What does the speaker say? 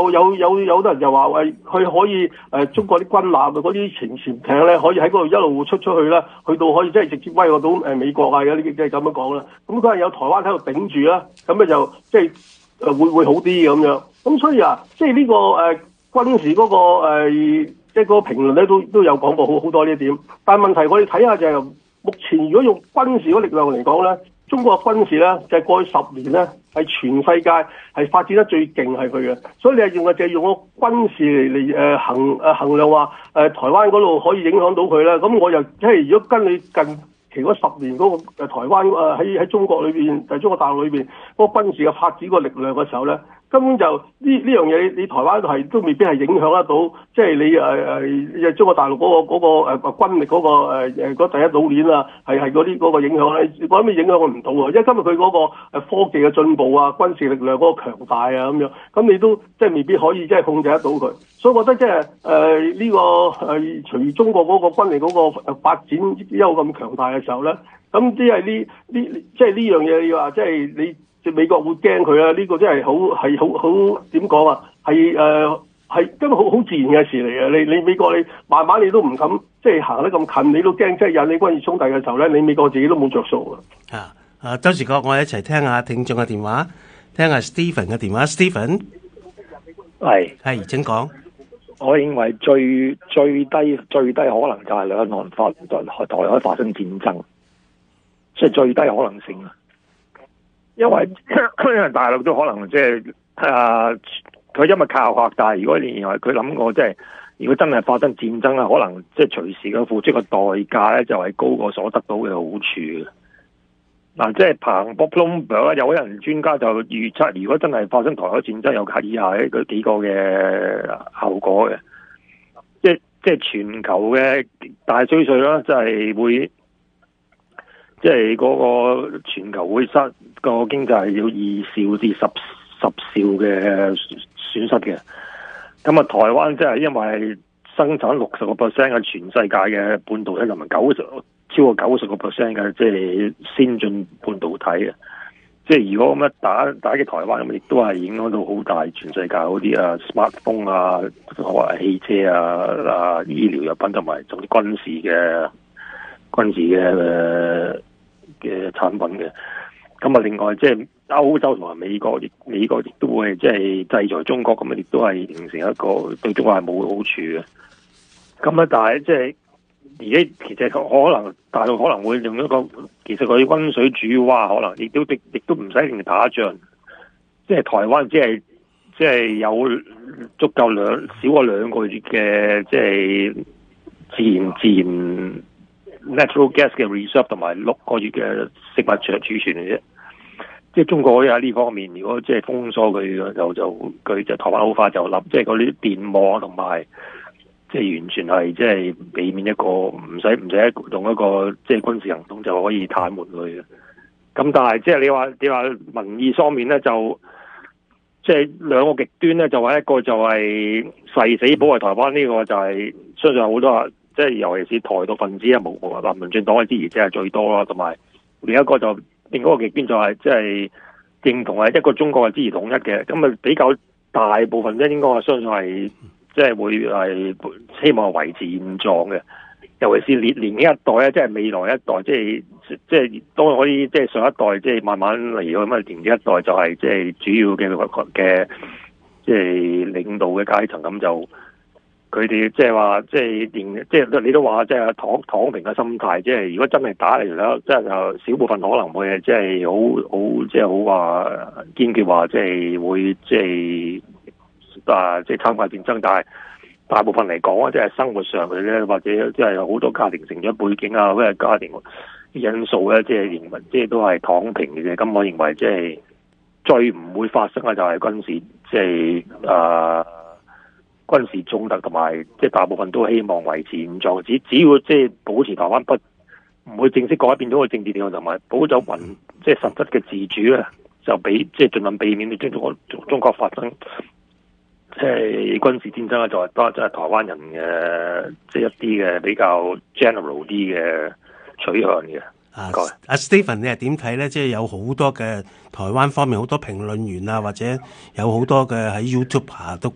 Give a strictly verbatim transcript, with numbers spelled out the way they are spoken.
有有有有啲人就話喂，佢可以誒、呃、中國啲軍艦嗰啲潛潛艇咧，可以喺嗰度一路出出去啦，去到可以即係直接威落到誒美國啊，有啲即係咁樣講啦。咁佢係有台灣喺度頂住啦，咁咧就即係誒會會好啲咁樣。咁所以啊，即係呢、這個誒、呃、軍事嗰、那個、呃、即係嗰個評論咧都都有講過好好多呢一點。但係問題我哋睇下就係、是、目前如果用軍事嗰力量嚟講咧，中國嘅軍事咧就係、是、過去十年咧係全世界係發展得最勁係佢嘅。所以你係用嘅就係用個軍事嚟嚟誒衡誒衡量話誒、呃、台灣嗰度可以影響到佢咧。咁我又即係如果跟你近期嗰十年嗰個誒台灣誒喺喺中國裏邊誒中國大陸裏邊嗰個軍事嘅發展個力量嘅時候咧，根本就呢呢樣嘢，你台灣係都未必係影響得到，即係你誒誒中國大陸嗰、嗰個嗰、嗰個誒軍力嗰、嗰個誒誒嗰第一島鏈啊，係係嗰啲嗰個影響咧，我諗咩影響我唔到啊，因為今日佢嗰個科技嘅進步啊，軍事力量嗰個強大啊咁樣，咁你都即係未必可以即係控制得到佢，所以我覺得即係誒呢個誒隨中國嗰個軍力嗰個誒發展有咁強大嘅時候咧，咁即係呢呢即係呢樣嘢你話即係你。美國會驚佢啊！呢、這個真係好係好好點講啊？係誒係根本好好自然嘅事嚟嘅。你你美國你慢慢你都唔敢即係行得咁近，你都驚即係引起軍事衝突嘅時候咧，你美國自己都冇着數啊！ 啊啊，周時國，我哋一齊聽下聽眾嘅電話，聽下 Stephen 嘅電話。Stephen 係係請講。 我認為最最低最低可能就係兩岸發台台海發生戰爭，即係最低可能性啊！因為因為大陸都可能即係啊，佢因為靠嚇，但係如果你認為佢諗過即係，如果真係發生戰爭咧，可能即係隨時嘅付出嘅代價咧，就係高過所得到嘅好處嘅。嗱，即係彭博 Bloomberg 有人專家就預測，如果真係發生台海戰爭，有以下嗰幾個嘅後果嘅，即係即係全球嘅大衰退啦，即係會。即係嗰個全球會失個經濟係要二兆至十十兆嘅損失嘅。咁啊，台灣即係因為生產六十個 percent 嘅全世界嘅半導體，同埋九十超過九十個 percent 嘅即係先進半導體嘅。即係如果咁樣打打擊台灣，咁亦都係影響到好大全世界嗰啲啊 smartphone 啊，或者汽車啊啊醫療藥品同埋仲啲軍事嘅。軍事嘅嘅產品嘅，咁啊，另外即係歐洲同埋美國，亦美國亦都會即係制裁中國，咁啊，亦都係形成一個對中國係冇好處嘅。咁啊，但係即係而家其實可能大陸可能會用一個，其實佢溫水煮蛙，可能亦都亦亦都唔使一定打仗，即係台灣即係即係有足夠兩少過兩個月嘅即係自然自然。natural gas 嘅 reserve 同埋六個月嘅食物儲儲存嘅啫，即係中國喺呢方面，如果即係封鎖佢，就就佢就台灣好快就冧，即係嗰啲電網同埋，即係完全係即係避免一個唔使唔使用一個即係軍事行動就可以癱瘓佢嘅。咁但係即係你話你話民意方面咧，就即係兩個極端咧，就話一個就係誓死保衞台灣，呢、這個就係相信好多。即係尤其是台獨分子啊，無無話民進黨嘅支持者係最多啦，同埋另一個就另一個極端就係即係認同係一個中國嘅支持統一嘅，咁啊比較大部分咧應該我相信係即係會係希望維持現狀嘅，尤其是年年輕一代咧，即係未來一代，即係即係當然可以即係上一代即係慢慢嚟咁啊，年輕一代就係即係主要嘅嘅即係領導嘅階層，咁就。佢哋即係話，即係連即係你都話，即係躺躺平嘅心態。即係如果真係打嚟咧，即係就少部分可能會即係好好即係好話堅決話，即係會即係啊，即係參加戰爭。但係大部分嚟講啊，即係生活上佢咧，或者即係有好多家庭成長背景啊，或者家庭因素咧，即係認為即係都係躺平嘅。咁我認為即係最唔會發生嘅就係軍事，即係啊。軍事衝突同埋，即係大部分都希望維持現狀，只只要即係保持台灣不唔會正式改變咗個政治地位，同埋保走民即係實質嘅自主咧，就比即係盡量避免你中國中國發生即係軍事戰爭啊，就係多即係台灣人嘅即係一啲嘅比較 general 啲嘅取向嘅。 啊，阿 Stephen 你係點睇咧？即係有好多嘅台灣方面好多評論員啊，或者有好多嘅喺 YouTube 下都